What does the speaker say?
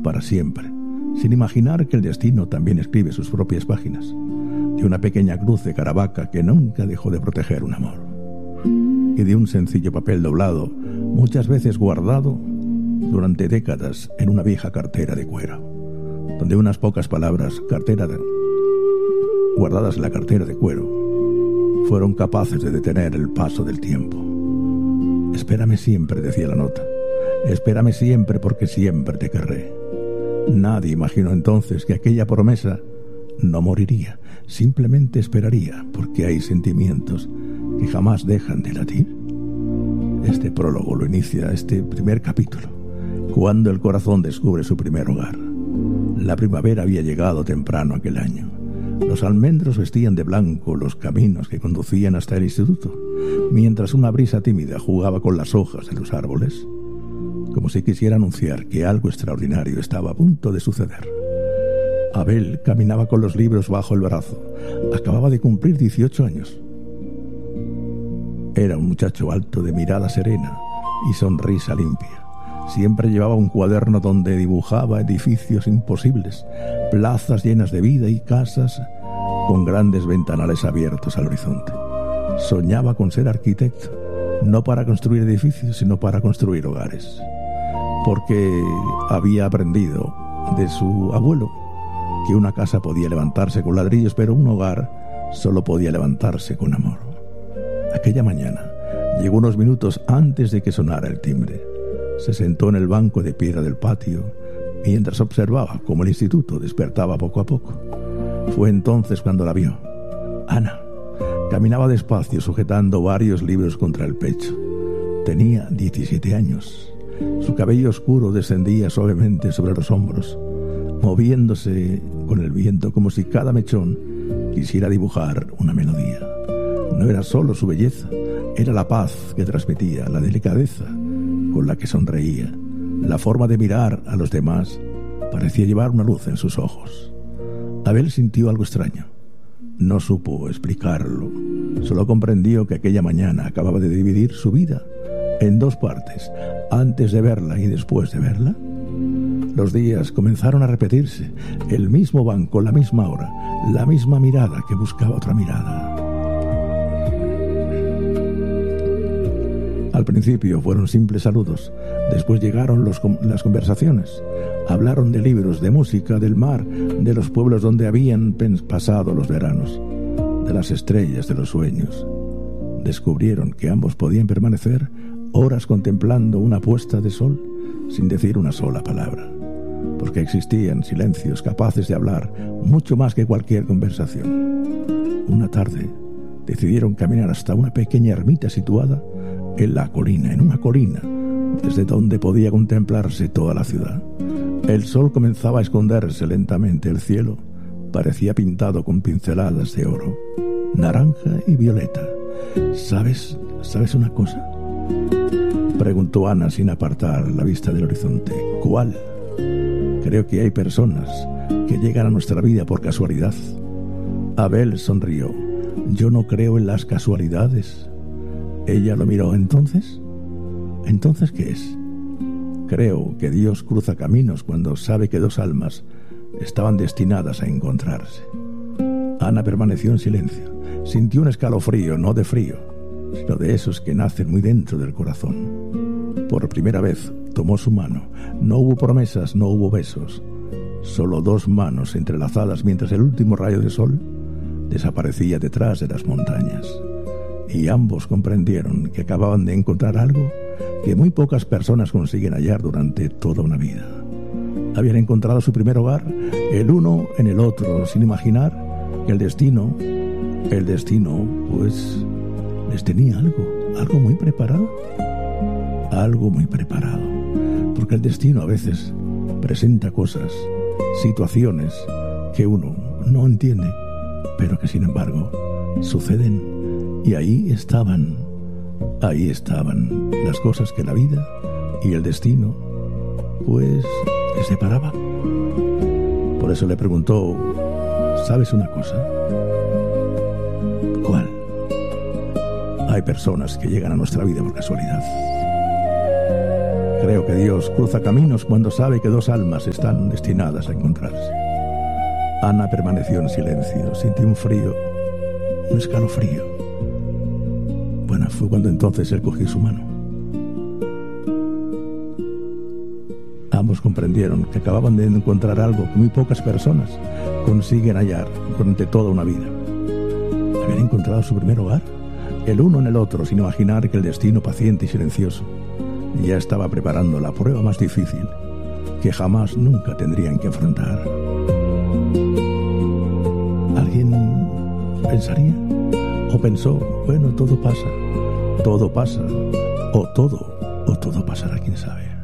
para siempre, sin imaginar que el destino también escribe sus propias páginas, de una pequeña cruz de Caravaca que nunca dejó de proteger un amor, y de un sencillo papel doblado, muchas veces guardado durante décadas en una vieja cartera de cuero, donde unas pocas palabras, guardadas en la cartera de cuero, fueron capaces de detener el paso del tiempo. Espérame siempre, decía la nota. Espérame siempre porque siempre te querré. Nadie imaginó entonces que aquella promesa no moriría, simplemente esperaría, porque hay sentimientos que jamás dejan de latir. Este prólogo lo inicia este primer capítulo, cuando el corazón descubre su primer hogar. La primavera había llegado temprano aquel año. Los almendros vestían de blanco los caminos que conducían hasta el instituto, mientras una brisa tímida jugaba con las hojas de los árboles, como si quisiera anunciar que algo extraordinario estaba a punto de suceder. Abel caminaba con los libros bajo el brazo. Acababa de cumplir 18 años. Era un muchacho alto, de mirada serena y sonrisa limpia. Siempre llevaba un cuaderno donde dibujaba edificios imposibles, plazas llenas de vida y casas con grandes ventanales abiertos al horizonte. Soñaba con ser arquitecto, no para construir edificios, sino para construir hogares, porque había aprendido de su abuelo que una casa podía levantarse con ladrillos, pero un hogar solo podía levantarse con amor. Aquella mañana llegó unos minutos antes de que sonara el timbre. Se sentó en el banco de piedra del patio mientras observaba cómo el instituto despertaba poco a poco. Fue entonces cuando la vio. Ana caminaba despacio sujetando varios libros contra el pecho. Tenía 17 años. Su cabello oscuro descendía suavemente sobre los hombros, moviéndose con el viento como si cada mechón quisiera dibujar una melodía. No era solo su belleza, era la paz que transmitía, la delicadeza con la que sonreía. La forma de mirar a los demás parecía llevar una luz en sus ojos. Abel sintió algo extraño. No supo explicarlo. Solo comprendió que aquella mañana acababa de dividir su vida en dos partes, antes de verla y después de verla. Los días comenzaron a repetirse. El mismo banco, la misma hora, la misma mirada que buscaba otra mirada. Al principio fueron simples saludos, después llegaron las conversaciones. Hablaron de libros, de música, del mar, de los pueblos donde habían pasado los veranos, de las estrellas, de los sueños. Descubrieron que ambos podían permanecer horas contemplando una puesta de sol sin decir una sola palabra, porque existían silencios capaces de hablar mucho más que cualquier conversación. Una tarde decidieron caminar hasta una pequeña ermita situada en una colina, desde donde podía contemplarse toda la ciudad. El sol comenzaba a esconderse lentamente. El cielo parecía pintado con pinceladas de oro, naranja y violeta. ¿Sabes una cosa?, preguntó Ana sin apartar la vista del horizonte. ¿Cuál? Creo que hay personas que llegan a nuestra vida por casualidad. Abel sonrió. Yo no creo en las casualidades. Ella lo miró. ¿Entonces qué es? Creo que Dios cruza caminos cuando sabe que dos almas estaban destinadas a encontrarse. Ana permaneció en silencio. Sintió un escalofrío, no de frío, sino de esos que nacen muy dentro del corazón. Por primera vez tomó su mano. No hubo promesas, no hubo besos, solo dos manos entrelazadas mientras el último rayo de sol desaparecía detrás de las montañas. Y ambos comprendieron que acababan de encontrar algo que muy pocas personas consiguen hallar durante toda una vida. Habían encontrado su primer hogar, el uno en el otro, sin imaginar que el destino, pues, les tenía algo muy preparado. Algo muy preparado. Porque el destino a veces presenta cosas, situaciones que uno no entiende, pero que sin embargo suceden. Y ahí estaban las cosas que la vida y el destino, pues, les separaba. Por eso le preguntó, ¿sabes una cosa? ¿Cuál? Hay personas que llegan a nuestra vida por casualidad. Creo que Dios cruza caminos cuando sabe que dos almas están destinadas a encontrarse. Ana permaneció en silencio. Sintió un frío, un escalofrío. Bueno, fue cuando entonces él cogió su mano. Ambos comprendieron que acababan de encontrar algo que muy pocas personas consiguen hallar durante toda una vida. Habían encontrado su primer hogar, el uno en el otro, sin imaginar que el destino paciente y silencioso ya estaba preparando la prueba más difícil que jamás nunca tendrían que afrontar. ¿Alguien pensaría? ¿O pensó, bueno, todo pasa, o todo pasará, quién sabe?